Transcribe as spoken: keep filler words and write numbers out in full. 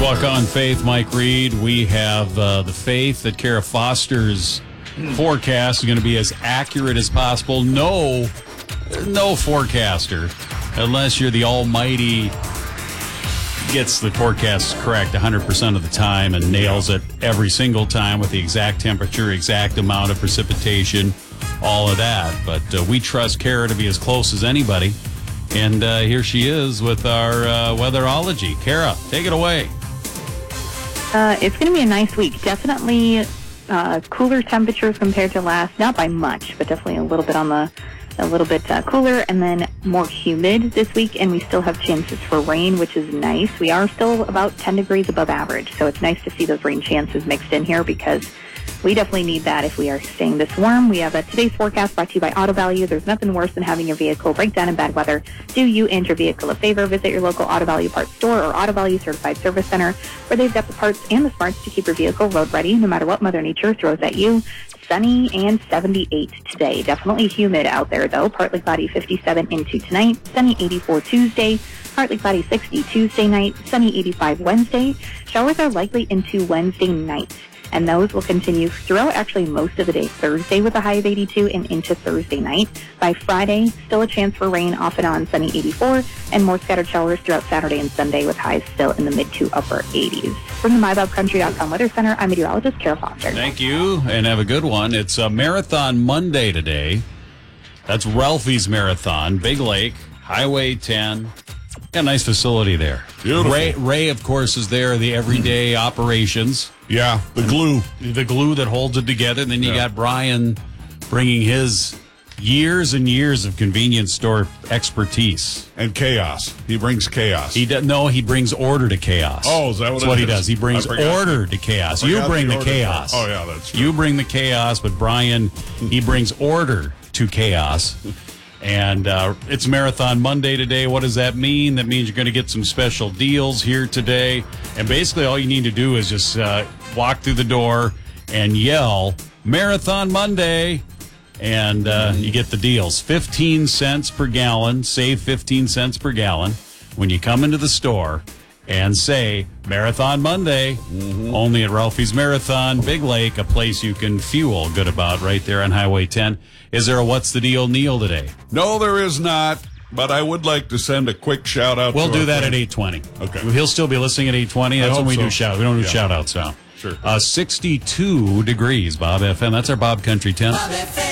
Walk on Faith, Mike Reed. We have uh, the faith that Kara Foster's forecast is going to be as accurate as possible. No, no forecaster, unless you're the almighty, gets the forecast correct one hundred percent of the time and nails it every single time with the exact temperature, exact amount of precipitation, all of that. But uh, we trust Kara to be as close as anybody. And uh, here she is with our uh, weatherology. Kara, take it away. Uh, it's going to be a nice week. Definitely uh, cooler temperatures compared to last, not by much, but definitely a little bit on the, a little bit uh, cooler, and then more humid this week. And we still have chances for rain, which is nice. We are still about ten degrees above average, so it's nice to see those rain chances mixed in here because we definitely need that if we are staying this warm. We have a today's forecast brought to you by Auto Value. There's nothing worse than having your vehicle break down in bad weather. Do you and your vehicle a favor. Visit your local Auto Value parts store or Auto Value Certified Service Center, where they've got the parts and the smarts to keep your vehicle road ready no matter what Mother Nature throws at you. Sunny and seventy-eight today. Definitely humid out there, though. Partly cloudy fifty-seven into tonight. Sunny eighty-four Tuesday. Partly cloudy sixty Tuesday night. Sunny eighty-five Wednesday. Showers are likely into Wednesday night, and those will continue throughout actually most of the day Thursday with a high of eighty-two and into Thursday night. By Friday, still a chance for rain off and on, sunny eighty-four, and more scattered showers throughout Saturday and Sunday with highs still in the mid to upper eighties. From the my bob country dot com Weather Center, I'm meteorologist Kara Foster. Thank you, and have a good one. It's a Marathon Monday today. That's Ralphie's Marathon, Big Lake, Highway ten. Got a nice facility there. Beautiful. Ray, Ray, of course, is there, the everyday operations. Yeah, the glue. The glue that holds it together. And then you Yeah. got Brian bringing his years and years of convenience store expertise. And chaos. He brings chaos. He does, no, he brings order to chaos. Oh, is that what that's it what he is? does? He brings I forgot. order to chaos. I You forgot bring the, order chaos. part. Oh, yeah, that's true. You bring the chaos, but Brian, he brings order to chaos. And uh, it's Marathon Monday today. What does that mean? That means you're going to get some special deals here today. And basically all you need to do is just uh, walk through the door and yell, Marathon Monday, and uh, you get the deals. fifteen cents per gallon. Save fifteen cents per gallon when you come into the store and say, Marathon Monday, mm-hmm. only at Ralphie's Marathon, Big Lake, a place you can fuel good about right there on Highway ten. Is there a What's the Deal Neil today? No, there is not, but I would like to send a quick shout-out We'll to do our that friend. at eight twenty. Okay. He'll still be listening at eight twenty. That's when we hope do so. shout. We don't do Yeah. shout-outs now. Sure. Uh, sixty-two degrees, Bob F M. That's our Bob Country ten. Bob F M.